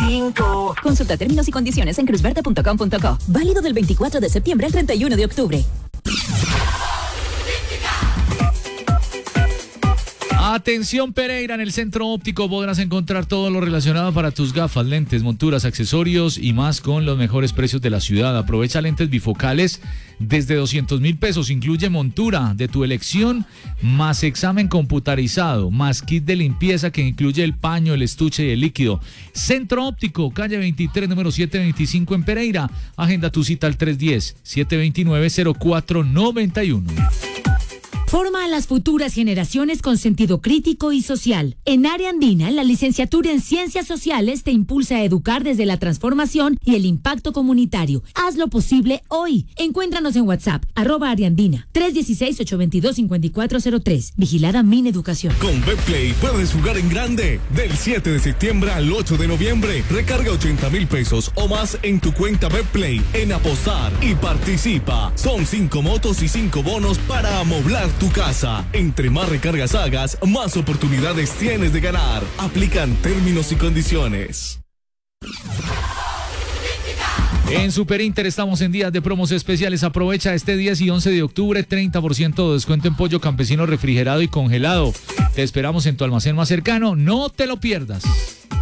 5. Consulta términos y condiciones en cruzverde.com.co. Válido del 24 de septiembre al 31 de octubre. Atención Pereira, en el Centro Óptico podrás encontrar todo lo relacionado para tus gafas, lentes, monturas, accesorios y más con los mejores precios de la ciudad. Aprovecha lentes bifocales desde 200,000 pesos, incluye montura de tu elección, más examen computarizado, más kit de limpieza que incluye el paño, el estuche y el líquido. Centro Óptico, calle 23, número 725 en Pereira. Agenda tu cita al 310-729-0491. Forma a las futuras generaciones con sentido crítico y social. En Área Andina, la licenciatura en Ciencias Sociales te impulsa a educar desde la transformación y el impacto comunitario. Hazlo posible hoy. Encuéntranos en WhatsApp, @Ariandina, 316-822-5403. Vigilada Mineducación. Con Betplay puedes jugar en grande. Del 7 de septiembre al 8 de noviembre. Recarga 80,000 pesos o más en tu cuenta Betplay en Apostar y participa. Son 5 motos y 5 bonos para amoblar tu casa. Entre más recargas hagas, más oportunidades tienes de ganar. Aplican términos y condiciones. En Super Inter estamos en días de promos especiales. Aprovecha este 10 y 11 de octubre, 30% de descuento en pollo campesino refrigerado y congelado. Te esperamos en tu almacén más cercano. No te lo pierdas.